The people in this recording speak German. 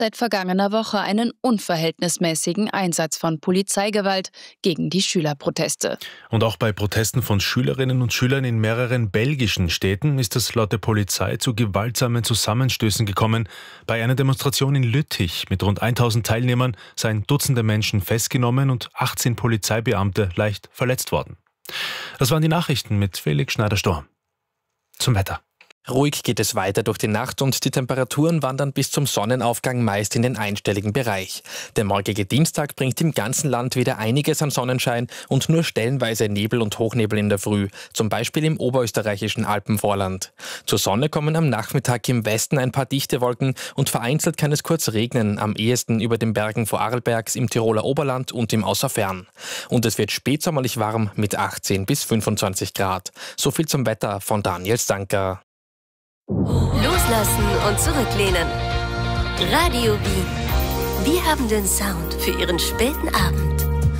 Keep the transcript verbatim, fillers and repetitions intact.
seit vergangener Woche einen unverhältnismäßigen Einsatz von Polizeigewalt gegen die Schülerproteste. Und auch bei Protesten von Schülerinnen und Schülern in mehreren belgischen Städten ist es laut der Polizei zu gewaltsamen Zusammenstößen gekommen. Bei einer Demonstration in Lüttich mit rund tausend Teilnehmern seien Dutzende Menschen festgenommen und achtzehn Polizeibeamte leicht verletzt worden. Das waren die Nachrichten mit Felix Schneider-Storm. Zum Wetter. Ruhig geht es weiter durch die Nacht und die Temperaturen wandern bis zum Sonnenaufgang meist in den einstelligen Bereich. Der morgige Dienstag bringt im ganzen Land wieder einiges an Sonnenschein und nur stellenweise Nebel und Hochnebel in der Früh, zum Beispiel im oberösterreichischen Alpenvorland. Zur Sonne kommen am Nachmittag im Westen ein paar dichte Wolken und vereinzelt kann es kurz regnen, am ehesten über den Bergen Vorarlbergs, im Tiroler Oberland und im Außerfern. Und es wird spätsommerlich warm mit achtzehn bis fünfundzwanzig Grad. So viel zum Wetter von Daniel Stanker. Loslassen und zurücklehnen. Radio Wien. Wir haben den Sound für Ihren späten Abend.